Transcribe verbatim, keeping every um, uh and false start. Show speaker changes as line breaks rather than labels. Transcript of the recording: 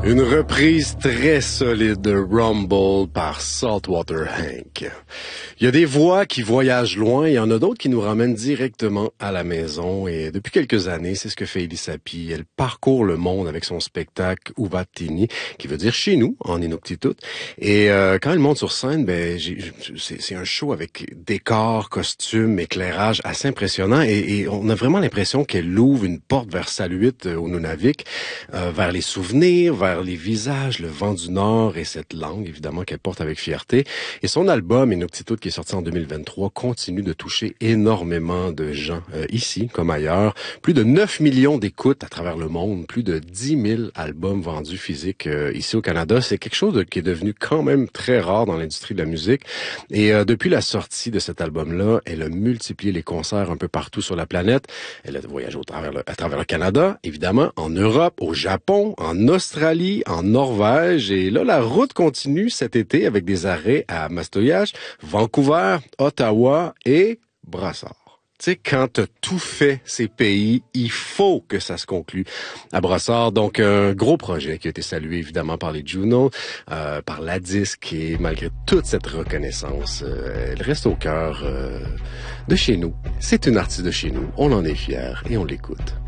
Une reprise très solide de Rumble par Saltwater Hank. Il y a des voix qui voyagent loin, il y en a d'autres qui nous ramènent directement à la maison. Et depuis quelques années, c'est ce que fait Elise Appi. Elle parcourt le monde avec son spectacle Uvatini, qui veut dire chez nous, en Inuktitut. Et euh, quand elle monte sur scène, ben j'ai, c'est, c'est un show avec décors, costumes, éclairage assez impressionnant. Et, et on a vraiment l'impression qu'elle ouvre une porte vers Saluit au Nunavik, euh, vers les souvenirs, vers les visages, le vent du Nord et cette langue, évidemment, qu'elle porte avec fierté. Et son album, Inuktitut, qui est sorti en deux mille vingt-trois, continue de toucher énormément de gens, euh, ici comme ailleurs. Plus de neuf millions d'écoutes à travers le monde, plus de dix mille albums vendus physiques euh, ici au Canada. C'est quelque chose de, qui est devenu quand même très rare dans l'industrie de la musique. Et euh, depuis la sortie de cet album-là, elle a multiplié les concerts un peu partout sur la planète. Elle a voyagé au travers le, à travers le Canada, évidemment, en Europe, au Japon, en Australie, en Norvège. Et là, la route continue cet été avec des arrêts à Mastoyage, Vancouver, Ottawa et Brassard. Tu sais, quand t'as tout fait ces pays, il faut que ça se conclue à Brassard. Donc, un gros projet qui a été salué évidemment par les Juno, euh, par la Disque, et malgré toute cette reconnaissance, euh, elle reste au cœur euh, de chez nous. C'est une artiste de chez nous, on en est fiers et on l'écoute.